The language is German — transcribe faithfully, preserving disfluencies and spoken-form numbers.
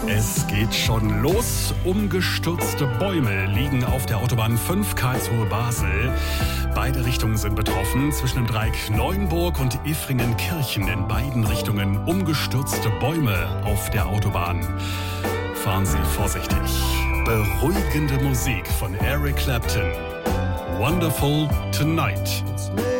Es geht schon los. Umgestürzte Bäume liegen auf der Autobahn fünf Karlsruhe-Basel. Beide Richtungen sind betroffen. Zwischen dem Dreieck Neuenburg und Effringen-Kirchen in beiden Richtungen umgestürzte Bäume auf der Autobahn. Fahren Sie vorsichtig. Beruhigende Musik von Eric Clapton. Wonderful Tonight.